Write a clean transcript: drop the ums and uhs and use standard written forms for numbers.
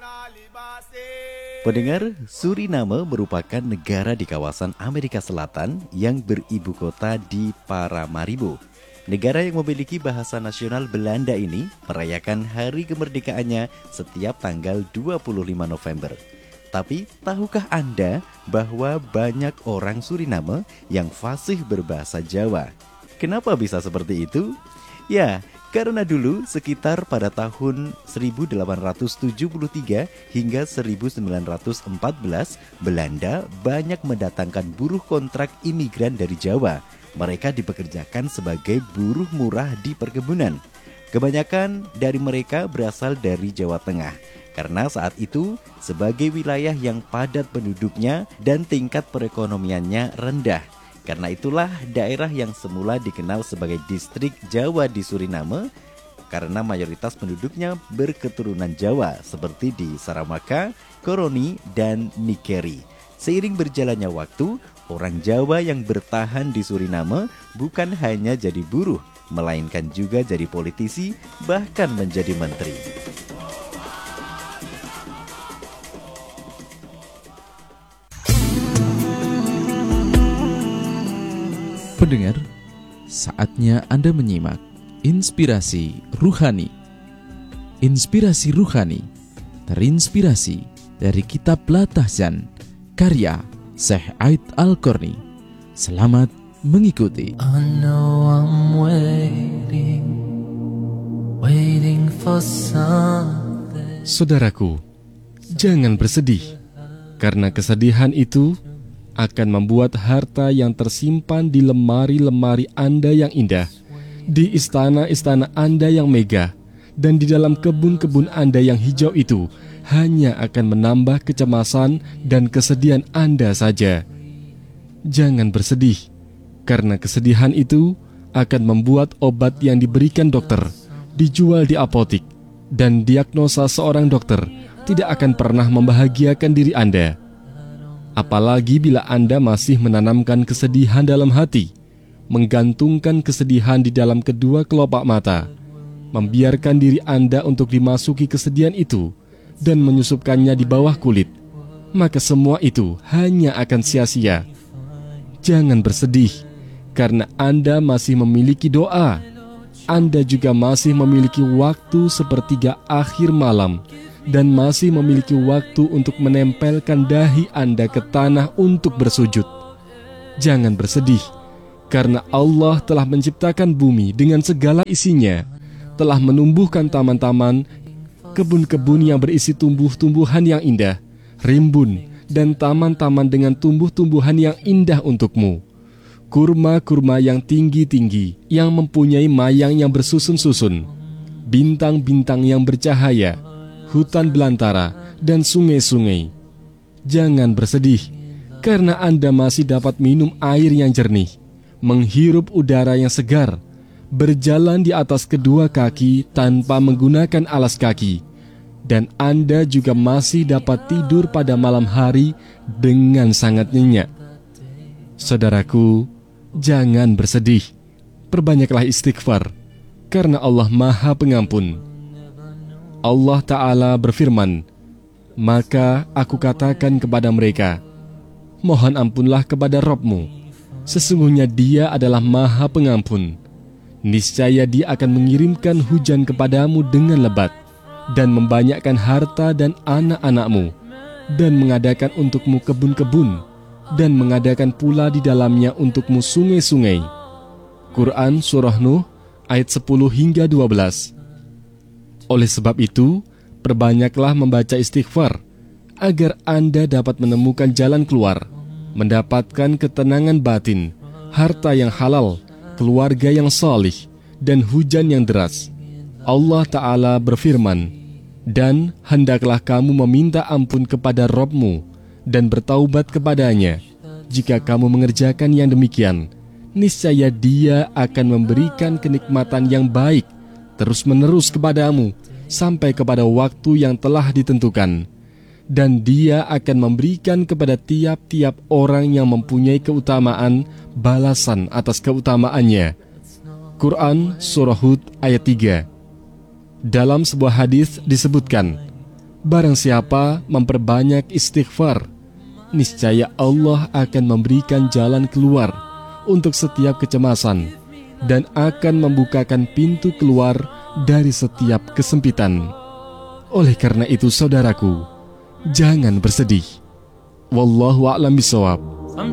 Pendengar, Suriname merupakan negara di kawasan Amerika Selatan yang beribu kota di Paramaribo. Negara yang memiliki bahasa nasional Belanda ini merayakan hari kemerdekaannya setiap tanggal 25 November. Tapi, tahukah Anda bahwa banyak orang Suriname yang fasih berbahasa Jawa? Kenapa bisa seperti itu? Ya, karena dulu sekitar pada tahun 1873 hingga 1914, Belanda banyak mendatangkan buruh kontrak imigran dari Jawa. Mereka dipekerjakan sebagai buruh murah di perkebunan. Kebanyakan dari mereka berasal dari Jawa Tengah, karena saat itu sebagai wilayah yang padat penduduknya dan tingkat perekonomiannya rendah. Karena itulah daerah yang semula dikenal sebagai distrik Jawa di Suriname, karena mayoritas penduduknya berketurunan Jawa seperti di Saramaka, Koroni, dan Nikeri. Seiring berjalannya waktu, orang Jawa yang bertahan di Suriname bukan hanya jadi buruh, melainkan juga jadi politisi, bahkan menjadi menteri. Pendengar, saatnya Anda menyimak Inspirasi Ruhani. Inspirasi Ruhani terinspirasi dari Kitab Latahjan, karya Syekh Aid Al-Qarni. Selamat mengikuti. I know I'm waiting for something. Saudaraku, jangan bersedih, karena kesedihan itu akan membuat harta yang tersimpan di lemari-lemari Anda yang indah, di istana-istana Anda yang megah, dan di dalam kebun-kebun Anda yang hijau itu hanya akan menambah kecemasan dan kesedihan Anda saja. Jangan bersedih, karena kesedihan itu akan membuat obat yang diberikan dokter dijual di apotik, dan diagnosa seorang dokter tidak akan pernah membahagiakan diri Anda. Apalagi bila Anda masih menanamkan kesedihan dalam hati, menggantungkan kesedihan di dalam kedua kelopak mata, membiarkan diri Anda untuk dimasuki kesedihan itu, dan menyusupkannya di bawah kulit, maka semua itu hanya akan sia-sia. Jangan bersedih, karena Anda masih memiliki doa. Anda juga masih memiliki waktu sepertiga akhir malam, dan masih memiliki waktu untuk menempelkan dahi Anda ke tanah untuk bersujud. Jangan bersedih, karena Allah telah menciptakan bumi dengan segala isinya, telah menumbuhkan taman-taman, kebun-kebun yang berisi tumbuh-tumbuhan yang indah, rimbun, dan taman-taman dengan tumbuh-tumbuhan yang indah untukmu. Kurma-kurma yang tinggi-tinggi, yang mempunyai mayang yang bersusun-susun, bintang-bintang yang bercahaya, hutan belantara, dan sungai-sungai. Jangan bersedih, karena Anda masih dapat minum air yang jernih, menghirup udara yang segar, berjalan di atas kedua kaki tanpa menggunakan alas kaki, dan Anda juga masih dapat tidur pada malam hari dengan sangat nyenyak. Saudaraku, jangan bersedih, perbanyaklah istighfar, karena Allah Maha Pengampun. Allah Ta'ala berfirman, maka aku katakan kepada mereka, mohon ampunlah kepada Rabb-mu, sesungguhnya Dia adalah Maha Pengampun. Niscaya Dia akan mengirimkan hujan kepadamu dengan lebat, dan membanyakkan harta dan anak-anakmu, dan mengadakan untukmu kebun-kebun, dan mengadakan pula di dalamnya untukmu sungai-sungai. Quran Surah Nuh ayat 10 hingga 12. Oleh sebab itu, perbanyaklah membaca istighfar, agar Anda dapat menemukan jalan keluar, mendapatkan ketenangan batin, harta yang halal, keluarga yang salih, dan hujan yang deras. Allah Ta'ala berfirman, dan hendaklah kamu meminta ampun kepada Rabb-mu, dan bertaubat kepadanya. Jika kamu mengerjakan yang demikian, niscaya Dia akan memberikan kenikmatan yang baik terus-menerus kepadamu sampai kepada waktu yang telah ditentukan, dan Dia akan memberikan kepada tiap-tiap orang yang mempunyai keutamaan balasan atas keutamaannya. Quran Surah Hud ayat 3. Dalam sebuah hadis disebutkan, Barang siapa memperbanyak istighfar, niscaya Allah akan memberikan jalan keluar untuk setiap kecemasan dan akan membukakan pintu keluar dari setiap kesempitan. Oleh karena itu saudaraku, jangan bersedih. Wallahu a'lam bishawab.